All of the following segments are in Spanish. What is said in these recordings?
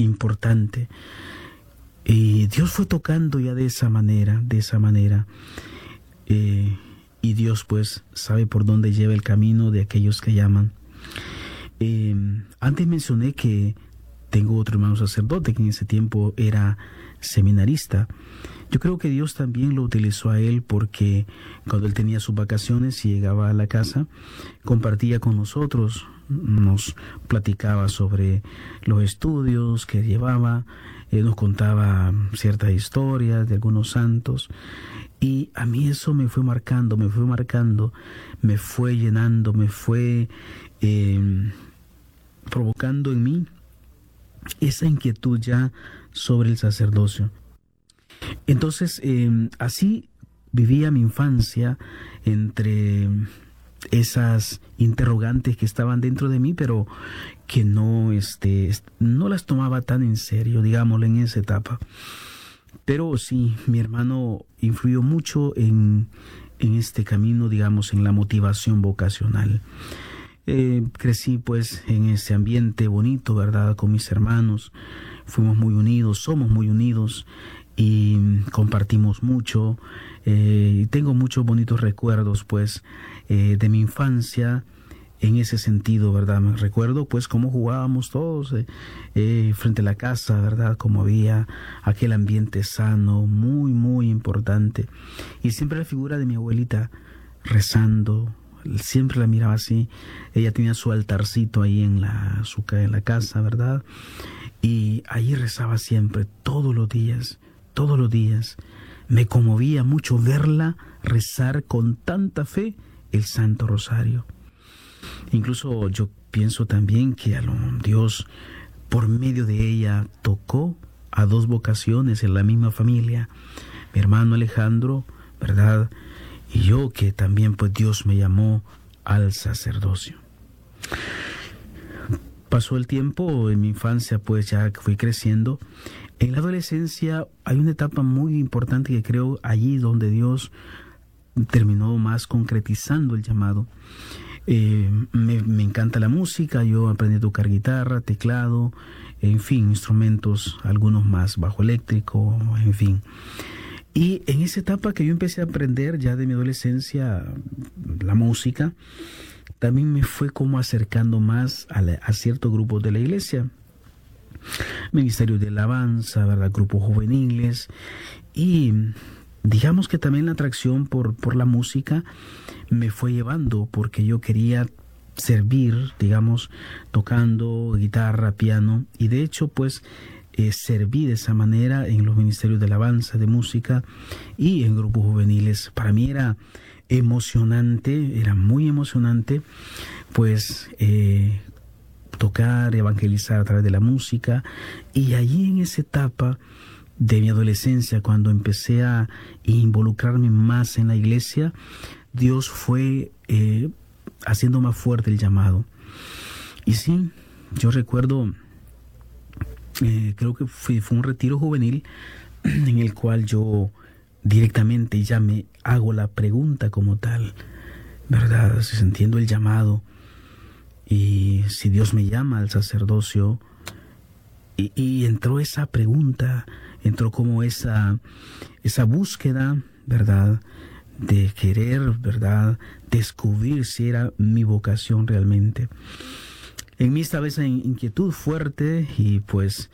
importante. Y Dios fue tocando ya de esa manera. Y Dios pues sabe por dónde lleva el camino de aquellos que llaman. Antes mencioné que tengo otro hermano sacerdote que en ese tiempo era seminarista. Yo creo que Dios también lo utilizó a él porque cuando él tenía sus vacaciones y llegaba a la casa, compartía con nosotros, nos platicaba sobre los estudios que llevaba, nos contaba ciertas historias de algunos santos, y a mí eso me fue marcando, me fue llenando, me fue provocando en mí esa inquietud ya sobre el sacerdocio. Entonces, así vivía mi infancia entre esas interrogantes que estaban dentro de mí, pero que no las tomaba tan en serio, digámoslo, en esa etapa. Pero sí, mi hermano influyó mucho en este camino, digamos, en la motivación vocacional. Crecí pues en ese ambiente bonito, ¿verdad? Con mis hermanos, fuimos muy unidos, somos muy unidos y compartimos mucho. Y tengo muchos bonitos recuerdos pues de mi infancia en ese sentido, ¿verdad? Me recuerdo pues cómo jugábamos todos frente a la casa, ¿verdad? Como había aquel ambiente sano, muy, muy importante. Y siempre la figura de mi abuelita rezando, siempre la miraba así. Ella tenía su altarcito ahí en la casa, ¿verdad? Y ahí rezaba siempre, todos los días. Me conmovía mucho verla rezar con tanta fe el Santo Rosario. Incluso yo pienso también que Dios, por medio de ella, tocó a dos vocaciones en la misma familia. Mi hermano Alejandro, ¿verdad? Y yo, que también pues Dios me llamó al sacerdocio. Pasó el tiempo, en mi infancia pues ya fui creciendo. En la adolescencia hay una etapa muy importante que creo allí donde Dios terminó más concretizando el llamado. Me encanta la música, yo aprendí a tocar guitarra, teclado, en fin, instrumentos, algunos más, bajo eléctrico, en fin. Y en esa etapa que yo empecé a aprender ya de mi adolescencia la música, también me fue como acercando más a ciertos grupos de la iglesia, ministerios de alabanza, ¿verdad? Grupos juveniles, y digamos que también la atracción por la música me fue llevando porque yo quería servir, digamos, tocando guitarra, piano, y de hecho pues serví de esa manera en los ministerios de alabanza, de música y en grupos juveniles. Para mí era emocionante, era muy emocionante pues tocar, evangelizar a través de la música. Y allí en esa etapa de mi adolescencia, cuando empecé a involucrarme más en la iglesia, Dios fue haciendo más fuerte el llamado. Y sí, yo recuerdo, creo que fue un retiro juvenil en el cual yo directamente ya me hago la pregunta como tal, ¿verdad? Sintiendo el llamado y si Dios me llama al sacerdocio, y entró esa pregunta, entró como esa búsqueda, ¿verdad? De querer, ¿verdad? Descubrir si era mi vocación realmente. En mí estaba esa inquietud fuerte y pues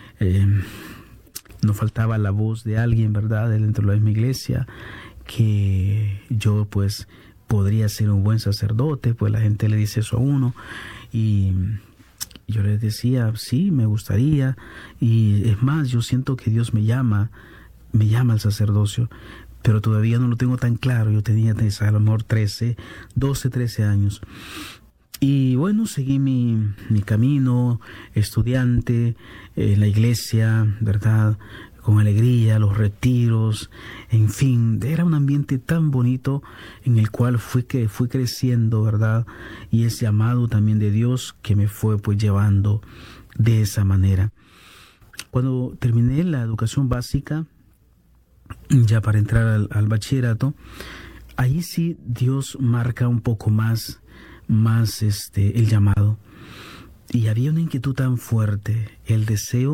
no faltaba la voz de alguien, ¿verdad? Dentro de la misma iglesia, que yo pues podría ser un buen sacerdote, pues la gente le dice eso a uno y yo les decía, sí, me gustaría, y es más, yo siento que Dios me llama al sacerdocio, pero todavía no lo tengo tan claro. Yo tenía a lo mejor 13 años. Y bueno, seguí mi camino, estudiante, en la iglesia, ¿verdad? Con alegría, los retiros, en fin, era un ambiente tan bonito en el cual fui creciendo, ¿verdad? Y ese llamado también de Dios que me fue pues llevando de esa manera. Cuando terminé la educación básica, ya para entrar al bachillerato, ahí sí Dios marca un poco más el llamado. Y había una inquietud tan fuerte, el deseo